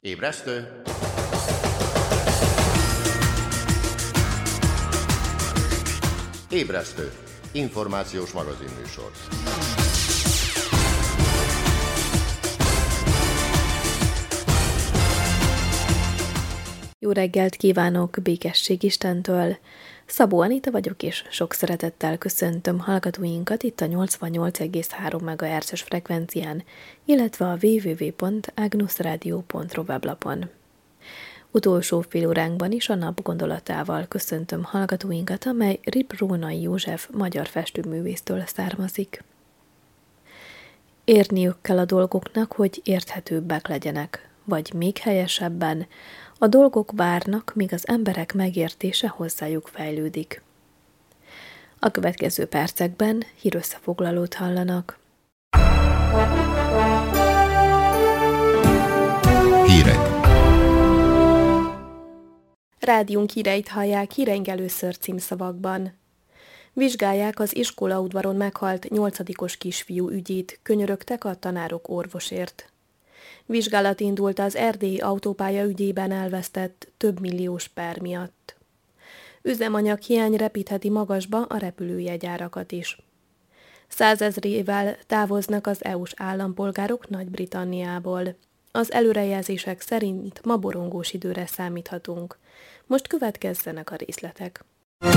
Ébresztő! Ébresztő! Információs magazinműsor. Jó reggelt kívánok, békesség Istentől! Szabó Anita vagyok, és sok szeretettel köszöntöm hallgatóinkat itt a 88,3 MHz-es frekvencián, illetve a www.agnusradio.ru weblapon. Utolsó fél óránkban is a nap gondolatával köszöntöm hallgatóinkat, amely Rip Rónai József magyar festőművésztől származik. Érniük kell a dolgoknak, hogy érthetőbbek legyenek, vagy még helyesebben, a dolgok várnak, míg az emberek megértése hozzájuk fejlődik. A következő percekben hírösszefoglalót hallanak. Hírek. Rádiónk híreit hallják híreink először címszavakban. Vizsgálják az iskolaudvaron meghalt 8-os kisfiú ügyét, könyörögtek a tanárok orvosért. Vizsgálat indult az erdélyi autópálya ügyében elvesztett több milliós per miatt. Üzemanyag hiány repítheti magasba a repülőjegyárakat is. 100 000-ével távoznak az EU-s állampolgárok Nagy-Britanniából. Az előrejelzések szerint ma borongós időre számíthatunk. Most következzenek a részletek.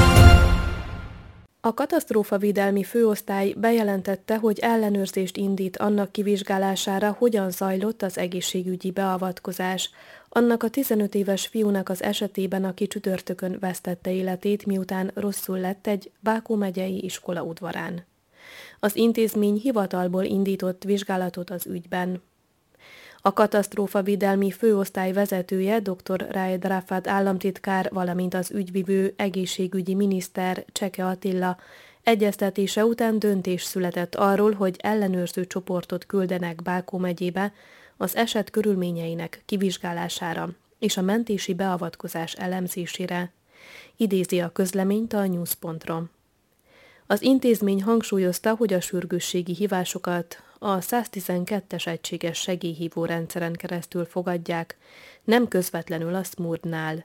A katasztrófavédelmi főosztály bejelentette, hogy ellenőrzést indít annak kivizsgálására, hogyan zajlott az egészségügyi beavatkozás annak a 15 éves fiúnak az esetében, aki csütörtökön vesztette életét, miután rosszul lett egy Bákó megyei iskola udvarán. Az intézmény hivatalból indított vizsgálatot az ügyben. A katasztrófavédelmi főosztály vezetője, dr. Raed Rafat államtitkár, valamint az ügyvivő egészségügyi miniszter Cseke Attila egyeztetése után döntés született arról, hogy ellenőrző csoportot küldenek Bákó megyébe az eset körülményeinek kivizsgálására és a mentési beavatkozás elemzésére. Idézi a közleményt a news.ru. Az intézmény hangsúlyozta, hogy a sürgősségi hívásokat a 112-es egységes segélyhívó rendszeren keresztül fogadják, nem közvetlenül a SMURD-nál.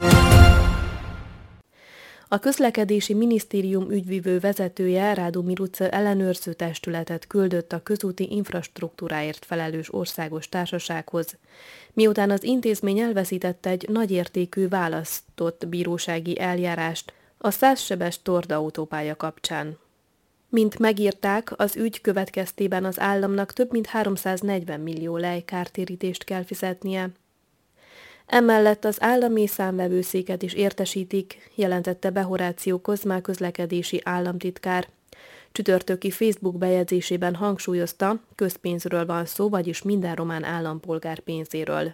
A közlekedési minisztérium ügyvivő vezetője, Rádu Miruce ellenőrző testületet küldött a közúti infrastruktúráért felelős országos társasághoz, miután az intézmény elveszítette egy nagyértékű választott bírósági eljárást a 100-sebes Torda autópálya kapcsán. Mint megírták, az ügy következtében az államnak több mint 340 millió lej kártérítést kell fizetnie. Emellett az állami számvevőszéket is értesítik, jelentette be Horácio Kozma közlekedési államtitkár. Csütörtöki Facebook bejegyzésében hangsúlyozta, közpénzről van szó, vagyis minden román állampolgár pénzéről.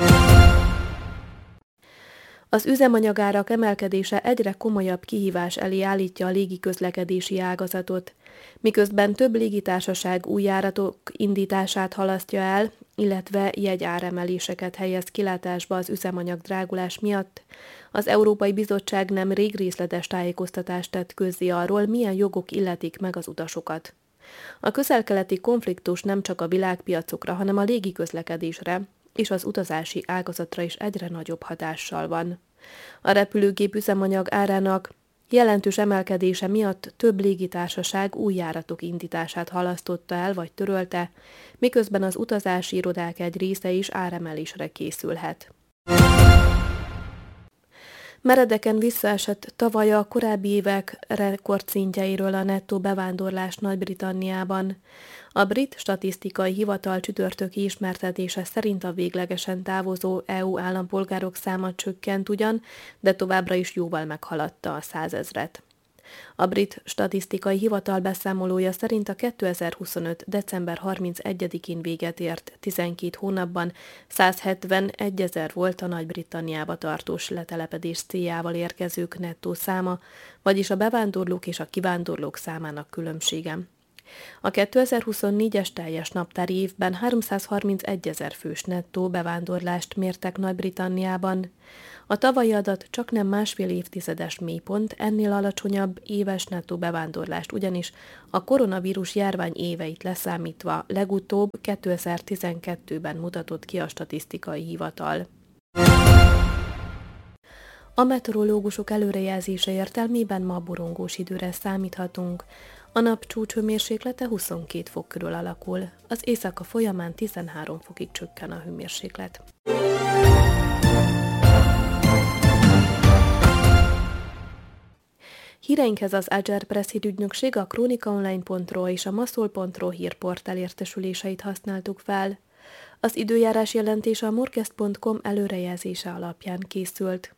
Az üzemanyagárak emelkedése egyre komolyabb kihívás elé állítja a légiközlekedési ágazatot, miközben több légitársaság új járatok indítását halasztja el, illetve jegyáremeléseket helyez kilátásba az üzemanyag drágulás miatt. Az Európai Bizottság nemrég részletes tájékoztatást tett közzé arról, milyen jogok illetik meg az utasokat. A közel-keleti konfliktus nem csak a világpiacokra, hanem a légiközlekedésre és az utazási ágazatra is egyre nagyobb hatással van. A repülőgép üzemanyag árának jelentős emelkedése miatt több légitársaság új járatok indítását halasztotta el vagy törölte, miközben az utazási irodák egy része is áremelésre készülhet. Meredeken visszaesett tavaly a korábbi évek rekordszintjeiről a nettó bevándorlás Nagy-Britanniában. A brit statisztikai hivatal csütörtöki ismertetése szerint a véglegesen távozó EU állampolgárok száma csökkent ugyan, de továbbra is jóval meghaladta a 100 000-et. A brit statisztikai hivatal beszámolója szerint a 2025. december 31-én véget ért 12 hónapban 171 000 volt a Nagy-Britanniába tartós letelepedés céljával érkezők nettó száma, vagyis a bevándorlók és a kivándorlók számának különbsége. A 2024-es teljes naptári évben 331 000 fős nettó bevándorlást mértek Nagy-Britanniában. A tavalyi adat csaknem másfél évtizedes mélypont, ennél alacsonyabb éves nettó bevándorlást ugyanis a koronavírus járvány éveit leszámítva legutóbb 2012-ben mutatott ki a statisztikai hivatal. A meteorológusok előrejelzése értelmében ma borongós időre számíthatunk. A nap csúcshőmérséklete 22 fok körül alakul, az éjszaka folyamán 13 fokig csökken a hőmérséklet. Híreinkhez az Agile Press hírügynökség, a kronikaonline.ro és a maszol.ro hírportál értesüléseit használtuk fel. Az időjárás jelentése a morkest.com előrejelzése alapján készült.